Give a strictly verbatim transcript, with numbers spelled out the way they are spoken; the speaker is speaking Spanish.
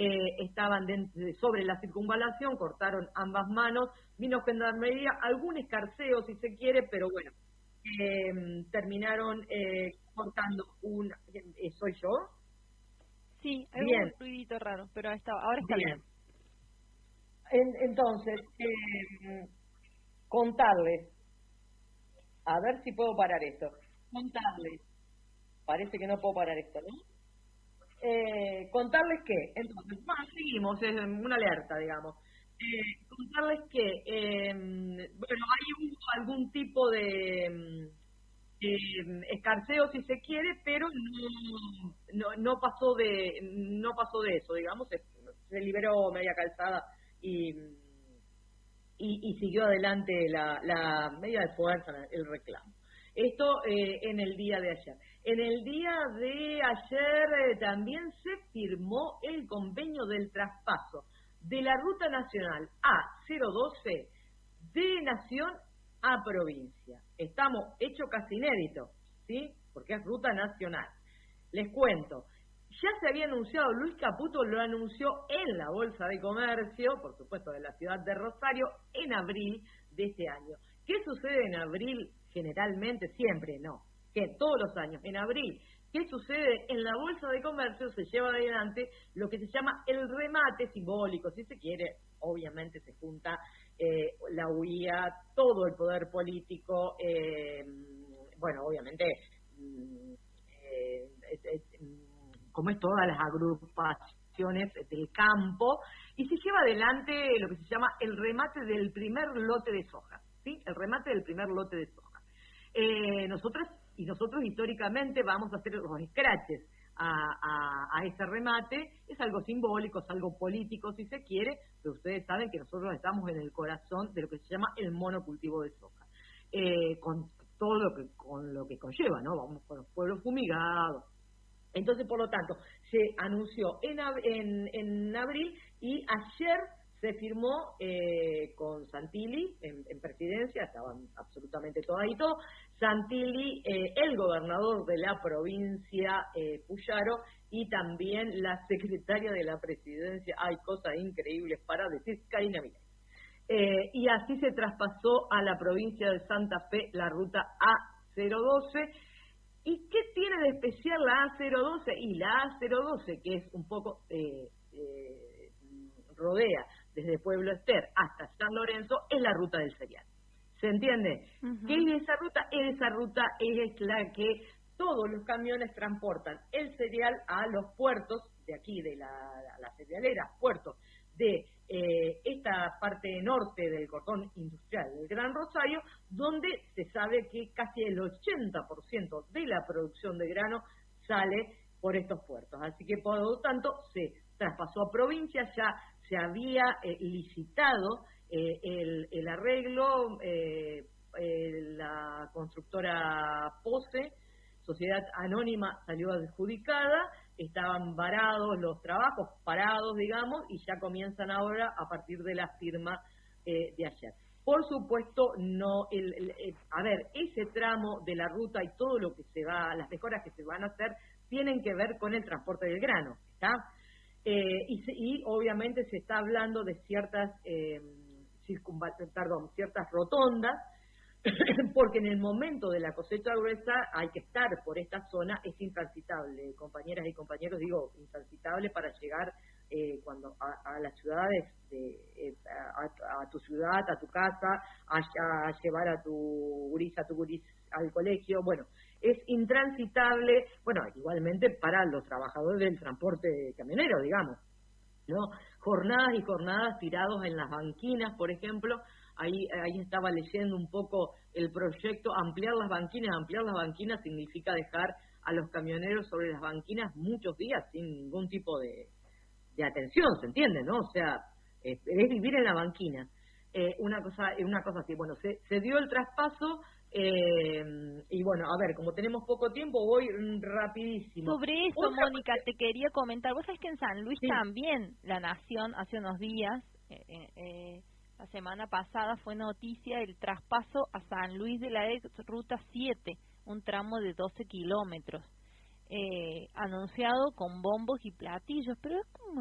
eh, estaban dentro, sobre la circunvalación, cortaron ambas manos, vino gendarmería, algún escarceo si se quiere, pero bueno, eh, terminaron eh, cortando un... Eh, ¿Soy yo? Sí, hay Bien. un ruidito raro, pero está, ahora está bien. bien. En, entonces, eh, contarles, a ver si puedo parar esto, contarles, parece que no puedo parar esto, ¿no? Eh, contarles que, entonces, bueno, seguimos, es una alerta, digamos. Eh, contarles que, eh, bueno, hay un, algún tipo de eh, escarceo, si se quiere, pero no, no, no pasó de no pasó de eso, digamos, se, se liberó media calzada y, y, y siguió adelante la, la medida de fuerza, el reclamo. Esto eh, en el día de ayer. En el día de ayer eh, también se firmó el convenio del traspaso de la Ruta Nacional A cero doce de Nación a provincia. Estamos, hecho casi inédito, ¿sí? Porque es Ruta Nacional. Les cuento, ya se había anunciado, Luis Caputo lo anunció en la Bolsa de Comercio, por supuesto de la ciudad de Rosario, en abril de este año. ¿Qué sucede en abril? Generalmente, siempre, no, que todos los años, en abril, ¿qué sucede? En la Bolsa de Comercio se lleva adelante lo que se llama el remate simbólico, si se quiere, obviamente se junta eh, la U I A, todo el poder político, eh, bueno, obviamente, eh, eh, como es todas las agrupaciones del campo, y se lleva adelante lo que se llama el remate del primer lote de soja, ¿sí? El remate del primer lote de soja. Eh, nosotros y nosotros históricamente vamos a hacer los scratches a, a, a ese remate, es algo simbólico, es algo político si se quiere, pero ustedes saben que nosotros estamos en el corazón de lo que se llama el monocultivo de soja, eh, con todo lo que con lo que conlleva, ¿no? Vamos con los pueblos fumigados. Entonces, por lo tanto, se anunció en, en, en abril y ayer se firmó eh, con Santilli en, en presidencia, estaban absolutamente todo ahí todo, Santilli, eh, el gobernador de la provincia, eh, Puyaro, y también la secretaria de la presidencia, hay cosas increíbles para decir, Karina Milei. Eh, y así se traspasó a la provincia de Santa Fe la ruta A cero doce. ¿Y qué tiene de especial la A cero doce? Y la A cero doce, que es un poco, eh, eh, rodea desde Pueblo Ester hasta San Lorenzo, es la ruta del cereal. ¿Se entiende? Uh-huh. ¿Qué es esa ruta? Esa ruta es la que todos los camiones transportan el cereal a los puertos de aquí, de la, la cerealera, puertos de eh, esta parte norte del cordón industrial del Gran Rosario, donde se sabe que casi el ochenta por ciento de la producción de grano sale por estos puertos. Así que, por lo tanto, se traspasó a provincia, ya se había eh, licitado eh, el, el arreglo, eh, eh, la constructora Pose, Sociedad Anónima, salió adjudicada, estaban varados los trabajos, parados, digamos, y ya comienzan ahora a partir de la firma eh, de ayer. Por supuesto, no, el, el, el, a ver, ese tramo de la ruta y todo lo que se va, las mejoras que se van a hacer, tienen que ver con el transporte del grano, ¿está? Eh, y, se, y obviamente se está hablando de ciertas, eh, circunval, perdón, ciertas rotondas, porque en el momento de la cosecha gruesa hay que estar por esta zona, es intransitable, compañeras y compañeros, digo, intransitable para llegar eh, cuando a, a las ciudades, de, eh, a, a tu ciudad, a tu casa, a, a llevar a tu guris, a tu guris al colegio, bueno, es intransitable, bueno, igualmente para los trabajadores del transporte camionero, digamos, ¿no? Jornadas y jornadas tirados en las banquinas, por ejemplo. Ahí, ahí estaba leyendo un poco el proyecto, ampliar las banquinas. Ampliar las banquinas significa dejar a los camioneros sobre las banquinas muchos días sin ningún tipo de, de atención, ¿se entiende, no? O sea, es, es vivir en la banquina. Eh, una cosa una cosa así. Bueno, se, se dio el traspaso eh, y bueno, a ver, como tenemos poco tiempo, voy rapidísimo. Sobre eso, Otra Mónica, cosa... te quería comentar. Vos sabés que en San Luis sí. También La Nación hace unos días... Eh, eh, La semana pasada fue noticia el traspaso a San Luis de la ex Ruta siete, un tramo de doce kilómetros, eh, anunciado con bombos y platillos, pero es como